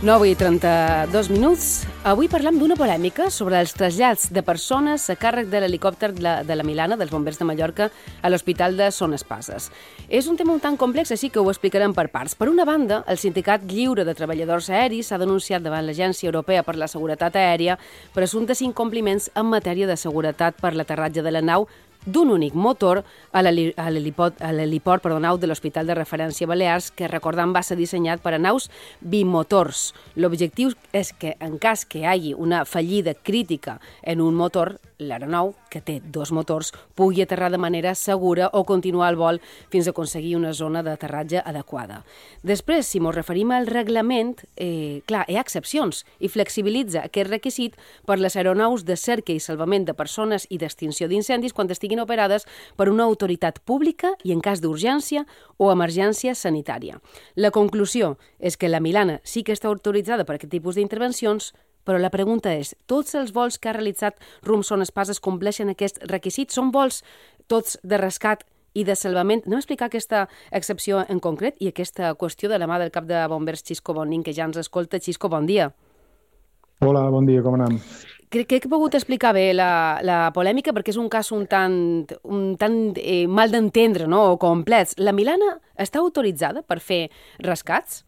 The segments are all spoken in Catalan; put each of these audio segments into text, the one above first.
9:32. Avui parlam d'una polèmica sobre els trasllats de persones a càrrec de l'helicòpter de la Milana, dels bombers de Mallorca, a l'Hospital de Son Espases. És un tema un tant complex, així que ho explicarem per parts. Per una banda, el Sindicat Lliure de Treballadors Aeris s'ha denunciat davant l'Agència Europea per la Seguretat Aèria presumptes incompliments en matèria de seguretat per l'aterratge de la nau d'un únic motor a l'heliport de l'Hospital de Referència Balears, que, recordem, va ser dissenyat per a naus bimotors. L'objectiu és que, en cas que hi hagi una fallida crítica en un motor, l'aeronau, que té dos motors, pugui aterrar de manera segura o continuar el vol fins a aconseguir una zona d'aterratge adequada. Després, si ens referim al reglament, hi ha excepcions i flexibilitza aquest requisit per les aeronaus de cerca i salvament de persones i d'extinció d'incendis quan estiguin operades per una autoritat pública i en cas d'urgència o emergència sanitària. La conclusió és que la Milana sí que està autoritzada per aquest tipus d'intervencions, però la pregunta és, tots els vols que ha realitzat rumb Son Espases compleixen aquest requisit? Són vols tots de rescat i de salvament? Anem a explicar aquesta excepció en concret i aquesta qüestió de la mà del cap de bombers Xisco Bonin, que ja ens escolta. Xisco, bon dia. Hola, bon dia, com anem? Crec que he pogut explicar bé la polèmica perquè és un cas un tant mal d'entendre, no? O complex. La Milana està autoritzada per fer rescats?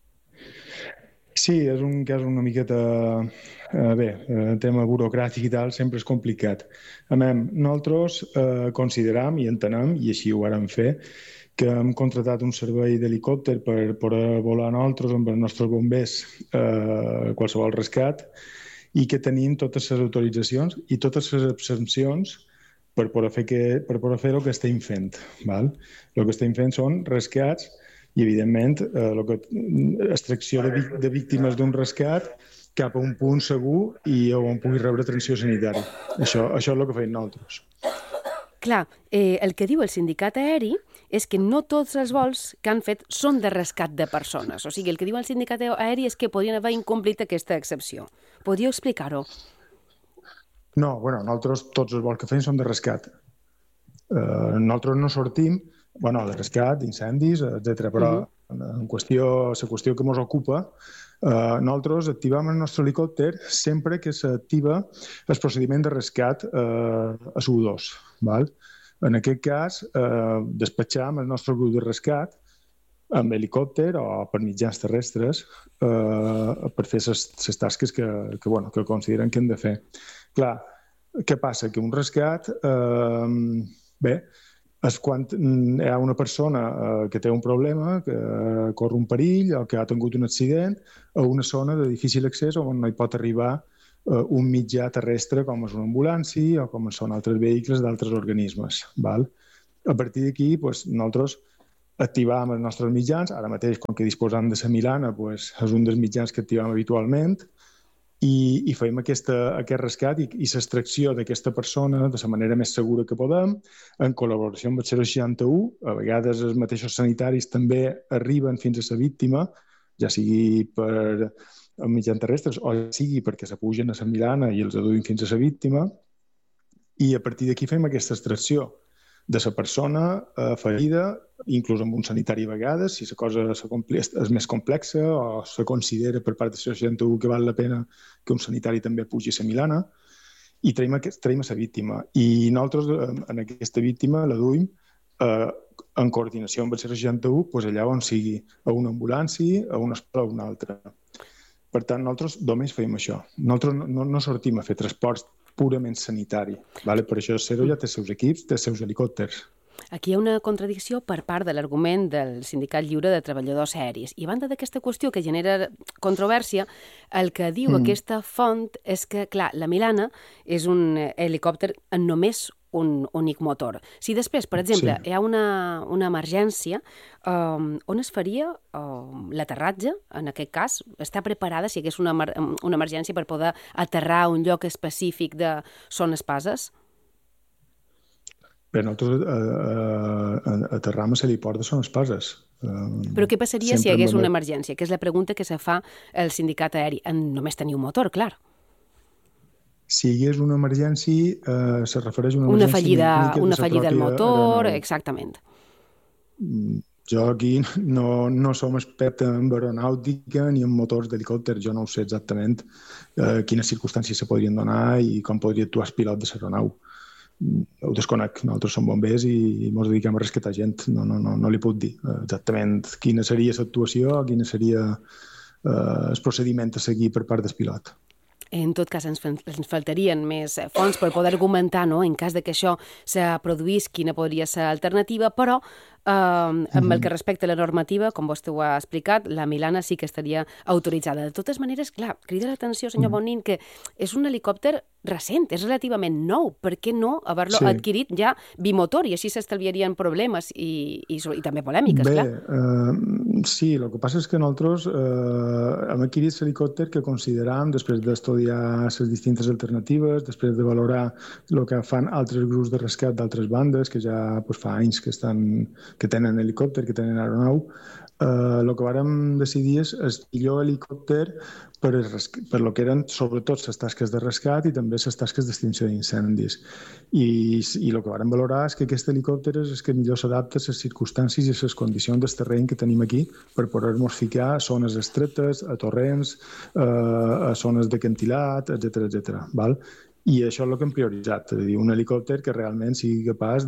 Sí, és un cas una miqueta... el tema burocràtic i tal sempre és complicat. Nosaltres consideram i entenem, i així ho vàrem fer, que hem contratat un servei d'helicòpter per poder volar nosaltres amb els nostres bombers qualsevol rescat i que tenim totes les autoritzacions i totes les exempcions per poder fer el que estem fent. Val? El que estem fent són rescats i, evidentment, extracció de víctimes d'un rescat cap a un punt segur i on pugui rebre atenció sanitària. Això és el que fem nosaltres. Clar, el que diu el sindicat aeri és que no tots els vols que han fet són de rescat de persones. O sigui, el que diu el sindicat aeri és que podrien haver incomplit aquesta excepció. Podríeu explicar-ho? No, nosaltres tots els vols que fem són de rescat. Nosaltres no sortim de rescat, d'incendis, etc. Però la qüestió que ens ocupa, nosaltres activem el nostre helicòpter sempre que s'activa el procediment de rescat a SU2. Val? En aquest cas, despatxam el nostre grup de rescat amb helicòpter o per mitjans terrestres per fer les tasques que consideren que hem de fer. Clar, què passa? Que un rescat, és quan hi ha una persona que té un problema, que corre un perill o que ha tingut un accident a una zona de difícil accés on no hi pot arribar un mitjà terrestre com és una ambulància o com són altres vehicles d'altres organismes. Val? A partir d'aquí, nosaltres activàvem els nostres mitjans. Ara mateix, com que disposam de la Milana, és un dels mitjans que activem habitualment i fem aquest rescat i l'extracció d'aquesta persona de la manera més segura que podem, en col·laboració amb el 061. A vegades els mateixos sanitaris també arriben fins a la víctima, ja sigui per mitjans terrestres o ja sigui perquè s'apugen a la Milana i els aduïn fins a la víctima, i a partir d'aquí fem aquesta extracció de la persona ferida, inclús amb un sanitari a vegades, si la cosa és més complexa o se considera per part de la 61 que val la pena que un sanitari també pugi a la Milana, i traiem a la víctima. I nosaltres en aquesta víctima la duim en coordinació amb el 61 allà on sigui, a una ambulància, a una escola o a una altra. Per tant, nosaltres només fem això. Nosaltres no sortim a fer transports purament sanitari. Vale? Per això el CERO ja té els seus equips, té els seus helicòpters. Aquí hi ha una contradicció per part de l'argument del Sindicat Lliure de Treballadors Aeris. I a banda d'aquesta qüestió que genera controvèrsia, el que diu aquesta font és que, clar, la Milana és un helicòpter amb només un únic motor. Si després, per exemple, hi ha una emergència, on es faria l'aterratge? En aquest cas, està preparada si hi hagués una emergència per poder aterrar a un lloc específic de Son Espases? Bé, nosaltres aterram a l'heliport de Son Espases. Però què passaria si hi hagués una emergència? Que és la pregunta que se fa el sindicat aeri. Només teniu motor, clar. Si hi hagués una emergència, se refereix a una emergència una fallida del motor, exactament. Jo aquí no som expert en aeronàutica ni en motors d'helicòpter. Jo no ho sé exactament quines circumstàncies se podrien donar i com podria actuar el pilot de l'aeronau. Ho desconec. Nosaltres som bombers i ens dediquem a rescatar gent. No li puc dir exactament quina seria l'actuació o quina seria el procediment a seguir per part del pilot. En tot cas, ens faltarien més fonts per poder argumentar, no?, en cas de que això se produís, quina podria ser l'alternativa, però amb el que respecta a la normativa, com vostè ho ha explicat, la Milana sí que estaria autoritzada. De totes maneres, clar, crida l'atenció, senyor Bonin, que és un helicòpter recent, és relativament nou. Per què no haver-lo adquirit ja bimotor? I així s'estalviarien problemes i també polèmiques, clar. Sí, el que passa és que nosaltres hem adquirit l'helicòpter que consideràvem, després d'estudiar les distintes alternatives, després de valorar el que fan altres grups de rescat d'altres bandes, que ja fa anys que tenen helicòpter, que tenen aeronau, el que vàrem decidir és el millor helicòpter per lo que eren sobretot les tasques de rescat i també les tasques d'extinció d'incendis. I el que vàrem valorar és que aquest helicòpter és el que millor s'adapta a les circumstàncies i a les condicions del terreny que tenim aquí per poder-nos ficar a zones estretes, a torrents, a zones d'acantilat, etc. Val? I això és el que hem prioritzat, és a dir, un helicòpter que realment sigui capaç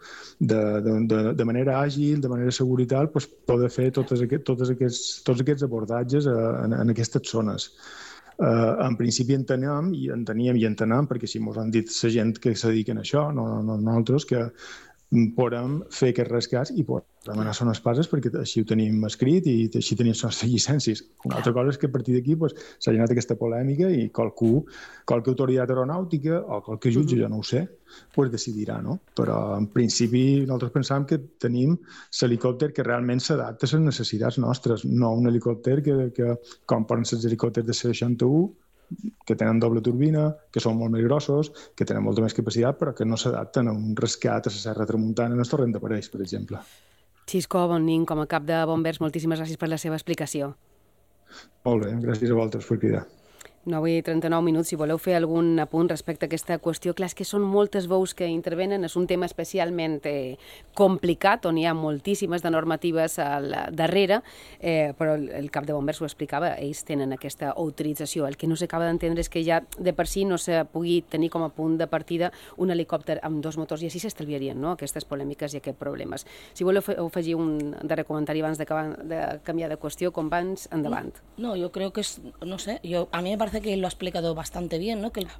de manera àgil, de manera segura i tal, poder fer tots aquests abordatges en aquestes zones. En principi entenem, perquè si ens han dit la gent que se dediquen a això, no nosaltres, que podem fer aquests rescats i podem demanar zones passes perquè així ho tenim escrit i així tenim les llicències. Una altra cosa és que a partir d'aquí s'ha generat aquesta polèmica i qualque autoritat aeronàutica o qualque jutge, jo no ho sé, decidirà, no? Però en principi nosaltres pensàvem que tenim l'helicòpter que realment s'adapta a les necessitats nostres, no un helicòpter que com poden ser els helicòpters de C-61, que tenen doble turbina, que són molt més grossos, que tenen molta més capacitat, però que no s'adapten a un rescat a la Serra Tramuntana en el torrent d'Aparells, per exemple. Xisco Bonin, com a cap de bombers, moltíssimes gràcies per la seva explicació. Molt bé, gràcies a vosaltres per cridar. 9:39, si voleu fer algun apunt respecte a aquesta qüestió. Clar, és que són moltes veus que intervenen, és un tema especialment complicat, on hi ha moltíssimes de normatives al darrere, però el cap de bombers ho explicava, ells tenen aquesta autorització. El que no s'acaba d'entendre és que ja de per si no se pugui tenir com a punt de partida un helicòpter amb dos motors, i així s'estalviarien, no?, aquestes polèmiques i aquests problemes. Si voleu afegir un darrer comentari abans de canviar de qüestió, companys, endavant. No, yo creo que es, no sé, a mí me parece que lo ha explicado bastante bien, ¿no? Que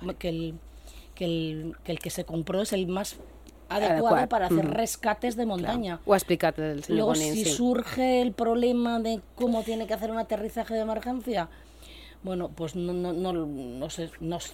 el que se compró es el más adecuado para hacer rescates de montaña. Claro. Ho ha explicat el senyor Bonin. Luego, si surge el problema de cómo tiene que hacer un aterrizaje de emergencia, bueno, pues no sé,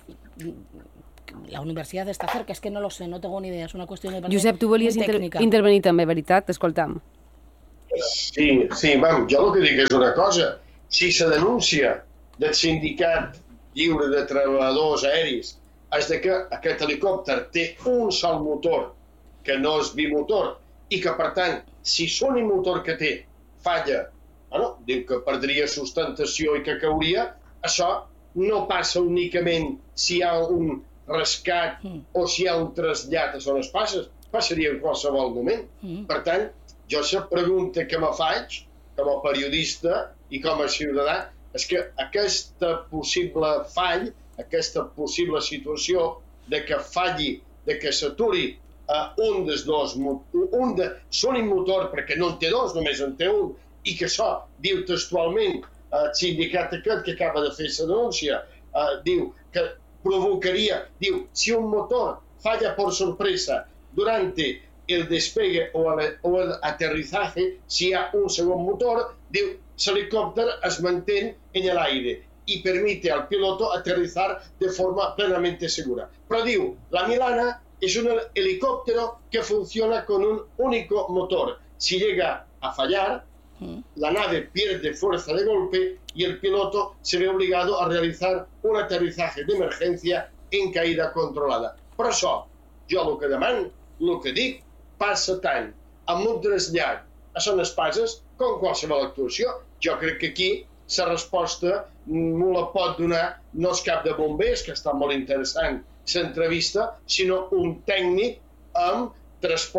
la universidad está cerca, es que no lo sé, no tengo ni idea, es una cuestión de Josep, tu volies intervenir també, veritat? T'escoltam. Sí, jo el que dic és una cosa. Si se denuncia del sindicat lliure de treballadors aeris és que aquest helicòpter té un sol motor, que no és bimotor, i que, per tant, si l'unimotor que té falla, diu que perdria sustentació i que cauria, això no passa únicament si hi ha un rescat o si hi ha un trasllat a zones passes, passaria en qualsevol moment. Per tant, jo la pregunta que me faig, com a periodista i com a ciutadà, és que aquesta possible fall, aquesta possible situació de que falli, de que s'aturi un dels dos, un de l'unimotor, perquè no en té dos, només en té un, i que això, diu textualment el sindicat aquest que acaba de fer la denúncia, diu que provocaria, diu, si un motor falla por sorpresa durante el despegue o el aterrizaje, si hi ha un segon motor, diu, l'helicòpter es mantén en el aire y permite al piloto aterrizar de forma plenamente segura. Pero digo, la Milana es un helicóptero que funciona con un único motor. Si llega a fallar, la nave pierde fuerza de golpe y el piloto se ve obligado a realizar un aterrizaje de emergencia en caída controlada. Per això, jo el que demano, el que dic, passa tant amb un trasllat a zones passes com qualsevol actuació. Jo crec que aquí la resposta no la pot donar no el cap de bombers, que està molt interessant l'entrevista, sinó un tècnic amb transport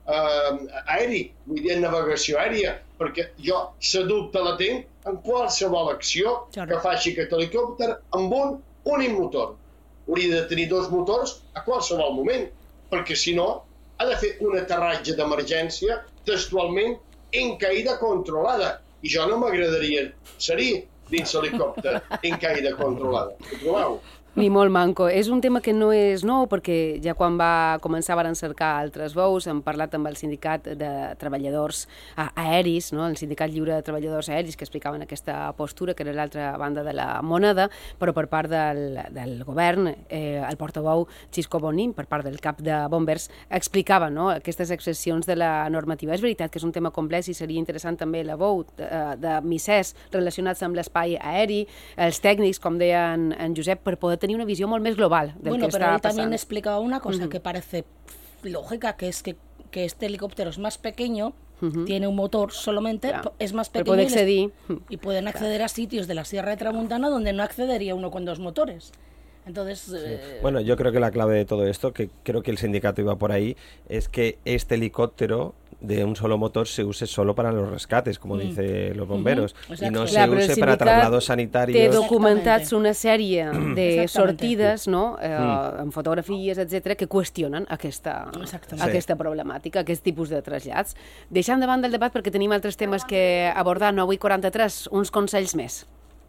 aeri, vull dir, en navegació aèria, perquè jo la dubte la tinc en qualsevol acció que faci aquest helicòpter amb un únic motor. Hauria de tenir 2 motors a qualsevol moment, perquè si no ha de fer un aterratge d'emergència textualment en caïda controlada. I jo no m'agradaria ser dins l'helicòpter en caïda controlada. Ho trobeu? Ni molt manco. És un tema que no és nou, perquè ja quan va començar van cercar altres veus, hem parlat amb el sindicat de treballadors aeris, no? El sindicat lliure de treballadors aeris, que explicaven aquesta postura, que era l'altra banda de la moneda, però per part del govern, el portaveu Xisco Bonin, per part del cap de bombers, explicava, no?, aquestes excepcions de la normativa. És veritat que és un tema complex i seria interessant també la veu de missers relacionats amb l'espai aeri, els tècnics, com deia en Josep, per poder tenir una visión molt més global del que está pasando. Pero él también explicaba una cosa que parece lógica, que es que este helicóptero es más pequeño, tiene un motor solamente, es más pequeño puede acceder, y pueden acceder a sitios de la Sierra de Tramontana donde no accedería uno con 2 motores. Entonces, Bueno, yo creo que la clave de todo esto, que creo que el sindicato iba por ahí, es que este helicóptero de un solo motor se use solo para los rescates, como dicen los bomberos, y no se use para traslados sanitarios. Té documentats una sèrie de sortides, no?, amb fotografies, etc., que qüestionen aquesta problemàtica, aquest tipus de trasllats. Deixant de banda el debat perquè tenim altres temes que abordar. 9:43, uns consells més.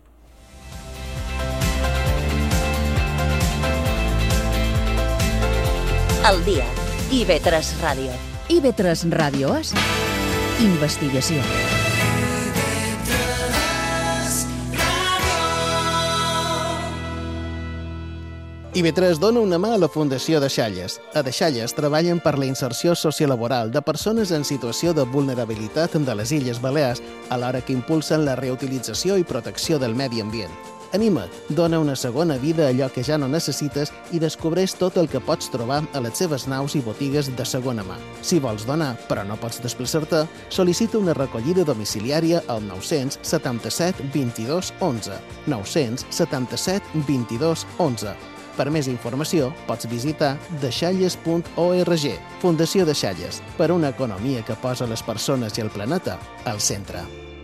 Al dia. IB3 Ràdio. IB3 Ràdio és investigació. IB3 dona una mà a la Fundació Deixalles. A Deixalles treballen per la inserció sociolaboral de persones en situació de vulnerabilitat de les Illes Balears, alhora que impulsen la reutilització i protecció del medi ambient. Anima't, dona una segona vida a allò que ja no necessites i descobreix tot el que pots trobar a les seves naus i botigues de segona mà. Si vols donar, però no pots desplaçar-te, sol·licita una recollida domiciliària al 977 22 11. 977 22 11. Per més informació, pots visitar deixalles.org. Fundació Deixalles, per una economia que posa les persones i el planeta al centre.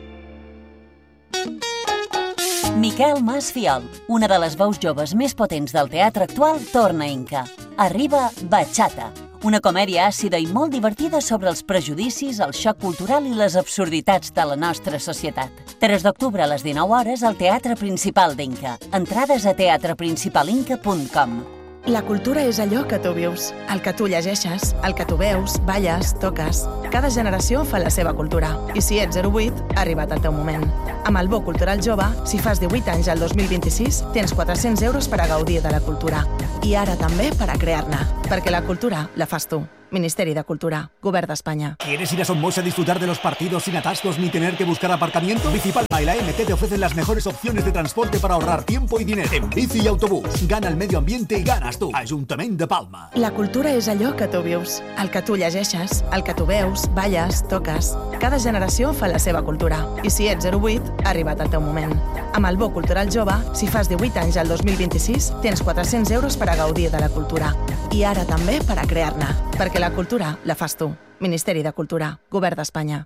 Miquel Mas Fiol, una de les veus joves més potents del teatre actual, torna a Inca. Arriba Bachata, una comèdia àcida i molt divertida sobre els prejudicis, el xoc cultural i les absurditats de la nostra societat. 3 d'octubre a les 19 hores al Teatre Principal d'Inca. Entrades a teatreprincipalinca.com. La cultura és allò que tu vius, el que tu llegeixes, el que tu veus, balles, toques. Cada generació fa la seva cultura. I si ets 08, ha arribat el teu moment. Amb el Bo Cultural Jove, si fas 18 anys al 2026, tens 400 euros per a gaudir de la cultura. I ara també per a crear-ne. Perquè la cultura la fas tu. Ministeri de Cultura, Govern d'Espanya. ¿Quieres ir a Somos a disfrutar de los partidos sin atascos ni tener que buscar aparcamiento? Bicipalma y la MT te ofrecen las mejores opciones de transporte para ahorrar tiempo y dinero. En bici y autobús, gana el medio ambiente y ganas tú. Ajuntament de Palma. La cultura és allò que tu vius, el que tu llegeixes, el que tu veus, balles, toques. Cada generació fa la seva cultura. I si ets 08, ha arribat el teu moment. Amb el Bo Cultural Jove, si fas 18 anys al 2026, tens 400 euros per a gaudir de la cultura. I ara també per a crear-ne. Perquè la cultura la fas tu. Ministeri de Cultura, Govern d'Espanya.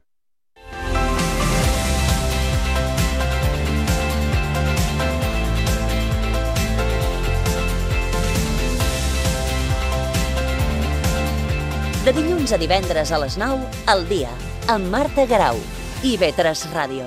De dilluns a divendres a les 9, al dia, amb Marta Garau, IB3 Ràdio.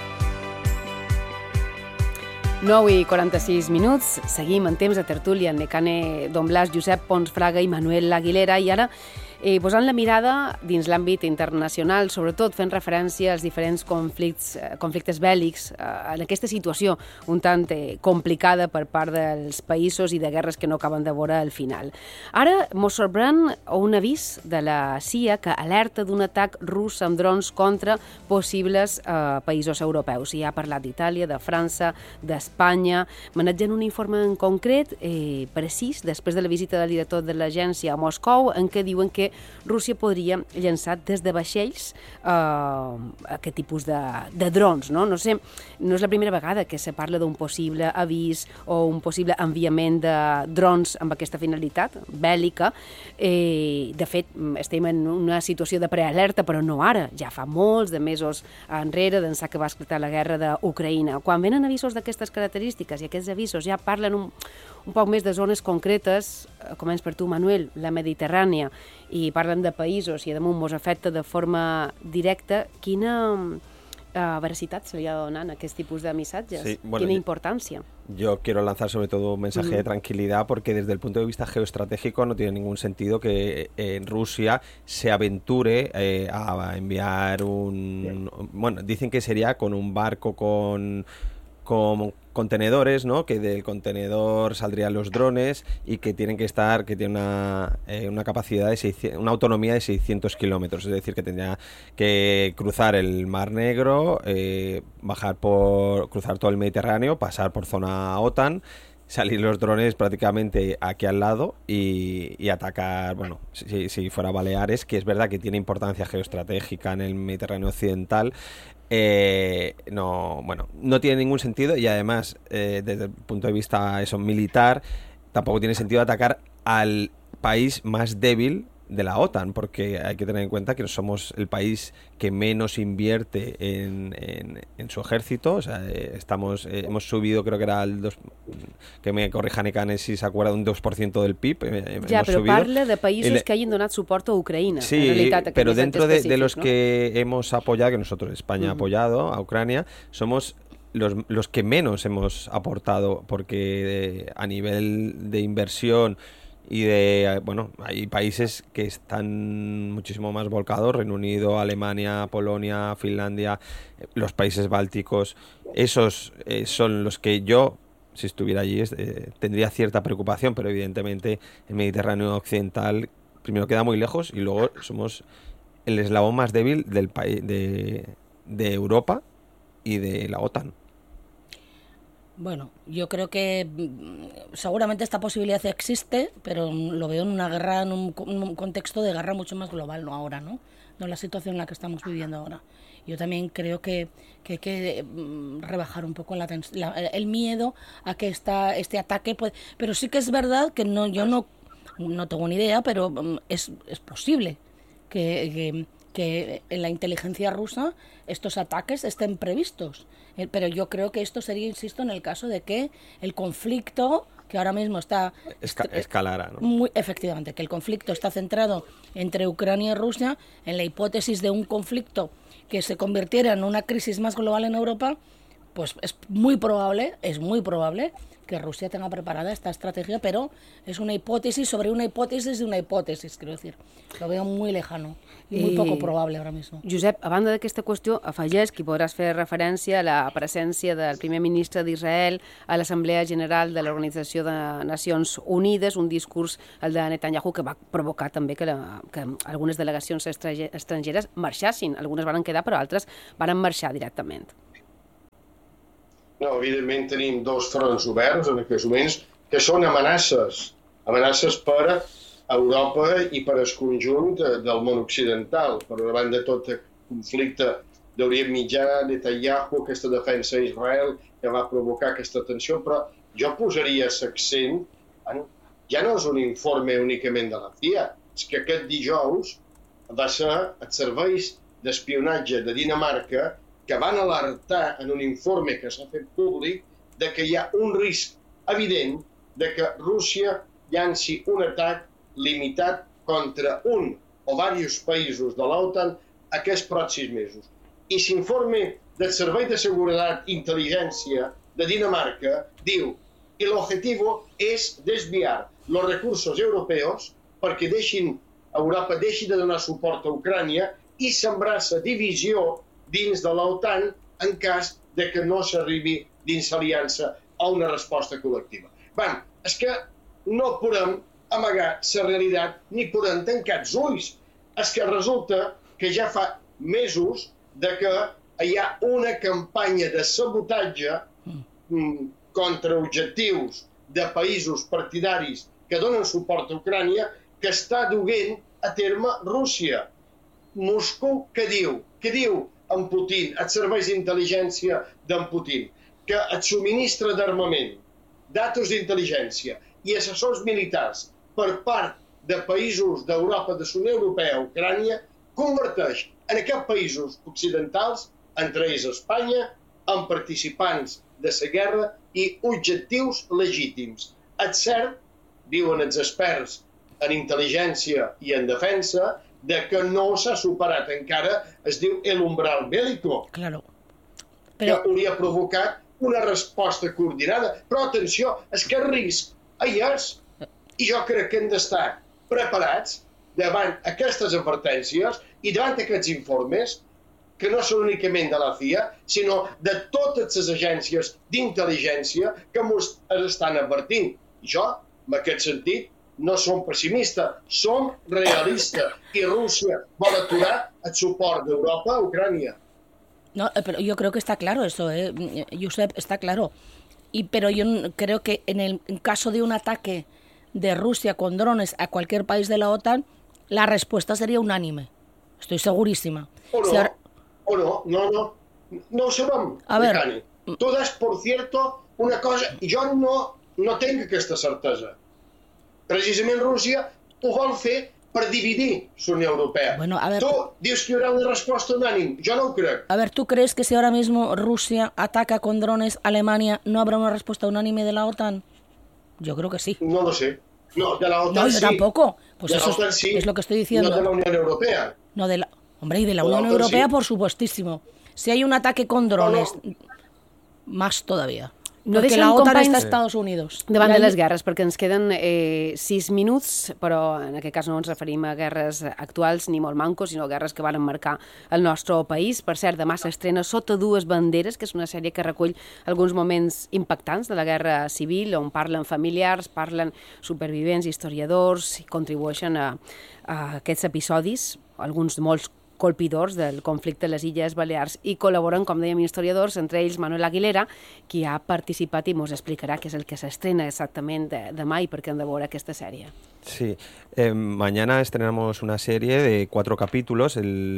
9:46, seguim en temps de tertúlia en Mecane Don Blas, Josep Pons Fraga i Manuel Aguilera, i ara posant la mirada dins l'àmbit internacional, sobretot fent referència als diferents conflictes bèl·lics, en aquesta situació un tant complicada per part dels països i de guerres que no acaben de veure al final. Ara mos sorprèn un avís de la CIA que alerta d'un atac rus amb drons contra possibles països europeus. I ha parlat d'Itàlia, de França, d'Espanya, manejant un informe en concret precís després de la visita del director de l'agència a Moscou, en què diuen que també Rússia podria llançar des de vaixells aquest tipus de drons, no? No sé, no és la primera vegada que se parla d'un possible avís o un possible enviament de drons amb aquesta finalitat bèl·lica. De fet, estem en una situació de prealerta, però no ara, ja fa molts de mesos enrere, d'ençà que va esclatar la guerra d'Ucraïna. Quan venen avisos d'aquestes característiques i aquests avisos ja parlen un poc més de zones concretes, començ per tu, Manuel, la Mediterrània, i parlen de països i damunt mos afecta de forma directa, quina veracitat se li ha donat a aquest tipus de missatges? Sí, bueno, ¿qué importancia? Yo quiero lanzar sobre todo un mensaje de tranquilidad, porque desde el punto de vista geoestratégico no tiene ningún sentido que Rusia se aventure a enviar bueno, dicen que sería con un barco con contenedores, ¿no? Que del contenedor saldrían los drones y que tienen que estar, que tiene una capacidad de una autonomía de 600 kilómetros, es decir, que tendría que cruzar el Mar Negro, cruzar todo el Mediterráneo, pasar por zona OTAN, salir los drones prácticamente aquí al lado y atacar, bueno, si fuera Baleares, que es verdad que tiene importancia geoestratégica en el Mediterráneo occidental. No tiene ningún sentido, y además desde el punto de vista militar tampoco tiene sentido atacar al país más débil de la OTAN, porque hay que tener en cuenta que somos el país que menos invierte en su ejército. O sea, hemos subido, creo que era que me corrijan Ecane si se acuerda, un 2% del PIB. Ja, però parla de països que hagin donat suport a Ucraïna. Sí, en realidad, pero dentro de los que hemos apoyado, que nosotros, España ha apoyado a Ucrania, somos los que menos hemos aportado, porque a nivel de inversión y hay países que están muchísimo más volcados: Reino Unido, Alemania, Polonia, Finlandia, los países bálticos. Esos son los que yo, si estuviera allí, tendría cierta preocupación, pero evidentemente el Mediterráneo occidental primero queda muy lejos, y luego somos el eslabón más débil del país de Europa y de la OTAN. Bueno, yo creo que seguramente esta posibilidad existe, pero lo veo en una guerra, en un contexto de guerra mucho más global, no ahora, ¿no? No en la situación en la que estamos viviendo ahora. Yo también creo que hay que rebajar un poco el miedo a que este ataque puede... Pero sí que es verdad que yo no tengo ni idea, pero es posible que en la inteligencia rusa estos ataques estén previstos. Pero yo creo que esto sería, insisto, en el caso de que el conflicto, que ahora mismo está... escalara, ¿no? Efectivamente, que el conflicto está centrado entre Ucrania y Rusia, en la hipótesis de un conflicto que se convirtiera en una crisis más global en Europa, pues es muy probable que Rusia tenga preparada esta estrategia, pero es una hipótesis sobre una hipótesis de una hipòtesis, quiero decir. Lo veo muy lejano y muy poco probable ahora mismo. Josep, a banda d'aquesta qüestió, afegeix que podràs fer referència a la presència del primer ministre d'Israel a l'Assemblea General de l'Organització de Nacions Unides, un discurs, el de Netanyahu, que va provocar també que algunes delegacions estrangeres marxassin. Algunes van quedar, però altres van marxar directament. No, evidentment tenim dos fronts oberts en aquests moments, que són amenaces per a Europa i per al conjunt del món occidental. Per una banda, tot el conflicte d'Orient Mitjà, Netanyahu, aquesta defensa a Israel, que va provocar aquesta tensió, però jo posaria l'accent en... Ja no és un informe únicament de la CIA, és que aquest dijous va ser els serveis d'espionatge de Dinamarca que van alertar en un informe que s'ha fet públic de que hi ha un risc evident de que Rússia llanci un atac limitat contra un o diversos països de l'OTAN aquests pròxims mesos. I l'informe del Servei de Seguretat i Intel·ligència de Dinamarca diu que l'objectiu és desviar els recursos europeus perquè Europa deixi de donar suport a Ucrània i sembrar la divisió dins de l'OTAN en cas de que no s'arribi dins l'aliança a una resposta col·lectiva. Bé, és que no podem amagar la realitat ni podem tancar els ulls. És que resulta que ja fa mesos de que hi ha una campanya de sabotatge contra objectius de països partidaris que donen suport a Ucrània que està duent a terme Rússia. Moscou què diu? Què diu en Putin, els serveis d'intel·ligència d'en Putin? Que et subministra d'armament, datos d'intel·ligència i assessors militars per part de països d'Europa, de la Unió Europea, Ucrània, converteix en aquests països occidentals, entre ells Espanya, en participants de la guerra i objectius legítims. És cert, diuen els experts en intel·ligència i en defensa, de que no s'ha superat encara, es diu el umbral bélico, Claro. que hauria provocat una resposta coordinada. Però atenció, és que el risc hi és, i jo crec que hem d'estar preparats davant aquestes advertències i davant aquests informes, que no són únicament de la CIA, sinó de totes les agències d'intel·ligència que ens estan advertint. I jo, en aquest sentit, no som pessimistes, som realistes. I Rússia vol aturar el suport d'Europa a Ucrània. No, pero yo creo que está claro eso, Josep, está claro. Pero yo creo que en el caso de un ataque de Rusia con drones a cualquier país de la OTAN, la respuesta sería unánime. Estoy segurísima. O no, no ho sabem. A ver. Tu das, por cierto, una cosa, jo no tinc aquesta certesa. Precisament Rússia ho vol fer per dividir la Unió Europea. Bueno, a ver, tu dius que hi haurà una resposta unànime. Jo no ho crec. A ver, ¿tú crees que si ahora mismo Rusia ataca con drones a Alemania, no habrá una respuesta unánime de la OTAN? Yo creo que sí. No lo sé. No, de la OTAN no, sí. Tampoco. Pues de eso la OTAN sí. Es lo que estoy diciendo. No de la Unión Europea. No, hombre, y de la Unión Europea, sí. Por supuestísimo. Si hay un ataque con drones, más todavía. No perquè la OTAN està als Estats Units. Davant de les guerres, perquè ens queden 6 minuts, però en aquest cas no ens referim a guerres actuals ni molt mancos, sinó a guerres que van marcar el nostre país. Per cert, demà s'estrena Sota dues banderes, que és una sèrie que recull alguns moments impactants de la guerra civil, on parlen familiars, parlen supervivents, historiadors, i contribueixen a aquests episodis, alguns molts colpidors del conflicte a les Illes Balears, i col·laboren, com dèiem, historiadors, entre ells Manuel Aguilera, qui ha participat i ens explicarà què és el que s'estrena exactament demà i per què hem de veure aquesta sèrie. Sí, mañana estrenamos una serie de 4 capítulos,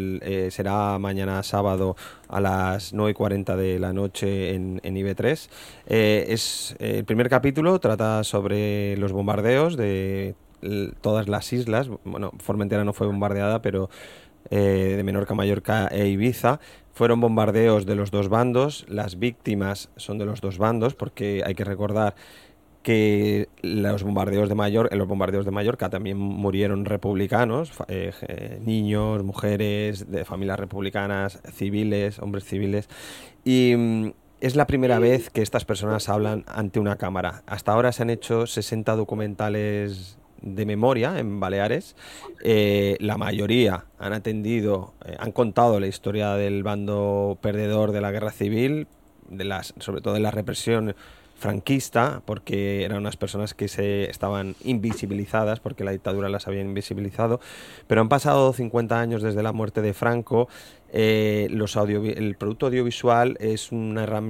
será mañana sábado a las 9:40 de la noche en IB3. El primer capítulo trata sobre los bombardeos de todas las islas. Bueno, Formentera no fue bombardeada, pero de Menorca, Mallorca e Ibiza. Fueron bombardeos de los dos bandos, las víctimas son de los dos bandos, porque hay que recordar que en los bombardeos de Mallorca también murieron republicanos, niños, mujeres, de familias republicanas, civiles, hombres civiles, y es la primera vez que estas personas hablan ante una cámara. Hasta ahora se han hecho 60 documentales de memoria en Baleares. La mayoría han contado la historia del bando perdedor de la guerra civil, sobre todo de la represión franquista, porque eran unas personas que estaban invisibilizadas, porque la dictadura las había invisibilizado, pero han pasado 50 años desde la muerte de Franco. El producto audiovisual es una herramienta